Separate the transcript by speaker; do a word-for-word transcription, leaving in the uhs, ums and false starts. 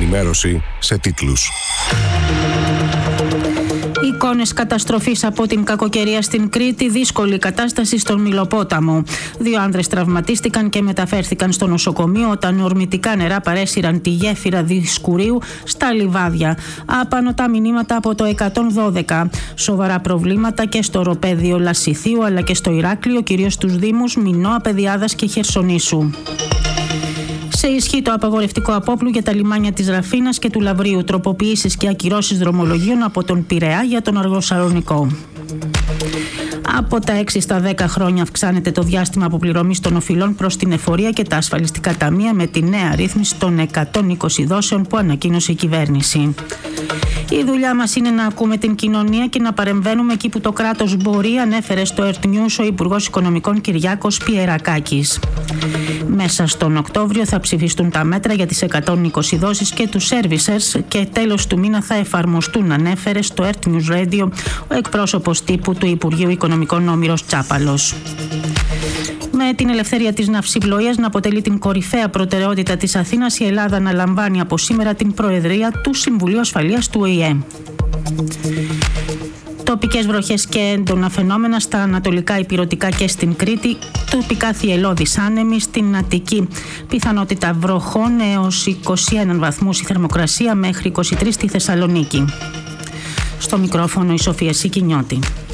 Speaker 1: ενημέρωση σε τίτλους.
Speaker 2: Εικόνες καταστροφής από την κακοκαιρία στην Κρήτη, δύσκολη κατάσταση στον Μυλοπόταμο. Δύο άνδρες τραυματίστηκαν και μεταφέρθηκαν στο νοσοκομείο όταν ορμητικά νερά παρέσυραν τη γέφυρα Δισκουρίου στα λιβάδια. Απανωτά μηνύματα από το εκατόν δώδεκα. Σοβαρά προβλήματα και στο οροπέδιο Λασιθίου αλλά και στο Ηράκλειο, κυρίως στους δήμους Μινώα, Πεδιάδας και Χερσονήσου. Σε ισχύ το απαγορευτικό απόπλου για τα λιμάνια της Ραφίνας και του Λαβρίου, τροποποιήσεις και ακυρώσεις δρομολογίων από τον Πειραιά για τον Αργοσαλονικό. Από τα έξι στα δέκα χρόνια αυξάνεται το διάστημα αποπληρωμής των οφειλών προς την εφορία και τα ασφαλιστικά ταμεία με τη νέα ρύθμιση των εκατόν είκοσι δόσεων που ανακοίνωσε η κυβέρνηση. Η δουλειά μας είναι να ακούμε την κοινωνία και να παρεμβαίνουμε εκεί που το κράτος μπορεί, ανέφερε στο Earth News ο Υπουργός Οικονομικών Κυριάκος Πιερακάκης. Μέσα στον Οκτώβριο θα ψηφιστούν τα μέτρα για τις εκατόν είκοσι δόσεις και τους servicers και τέλος του μήνα θα εφαρμοστούν, ανέφερε στο Earth News Radio ο εκπρόσωπος τύπου του Υπουργείου Οικονομικών Όμηρος Τσάπαλος. Με την ελευθερία της ναυσιπλοείας να αποτελεί την κορυφαία προτεραιότητα της Αθήνας, η Ελλάδα αναλαμβάνει από σήμερα την Προεδρία του Συμβουλίου Ασφαλείας του Ο Η Ε. Τοπικές βροχές και έντονα φαινόμενα στα ανατολικά ηπειρωτικά και στην Κρήτη, τοπικά θυελλώδης άνεμοι στην Αττική. Πιθανότητα βροχών έως είκοσι ένα βαθμούς η θερμοκρασία μέχρι είκοσι τρεις στη Θεσσαλονίκη. Στο μικρόφωνο η Σοφία Σικινιώτη.